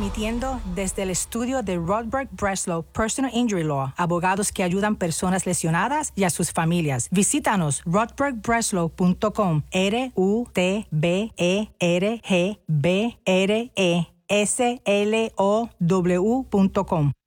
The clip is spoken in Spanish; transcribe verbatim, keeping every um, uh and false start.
transmitiendo desde el estudio de Rodberg Breslow Personal Injury Law, abogados que ayudan personas lesionadas y a sus familias. Visítanos rodberg breslow punto com, R U T B E R G B R E S L O W punto com.